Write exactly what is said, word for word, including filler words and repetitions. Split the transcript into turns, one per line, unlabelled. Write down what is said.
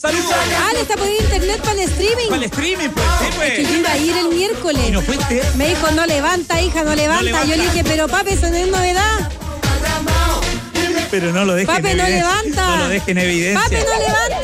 ¡Saludos!
Ah, le está poniendo internet para el streaming.
Para el streaming, pues, sí, pues.
Que yo iba a ir el miércoles.
¿Y no fuiste?
Me dijo, no levanta, hija, no levanta.
No levanta.
Yo le dije, pero papi, eso no es novedad.
Pero no lo dejes
Papi,
en
no
evidencia.
levanta.
No lo dejes en evidencia.
Papi, no levanta.